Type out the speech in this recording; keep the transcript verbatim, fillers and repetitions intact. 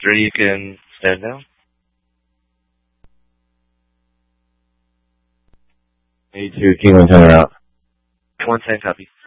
three, you can stand now. A two, King one ten are out. One ten, copy.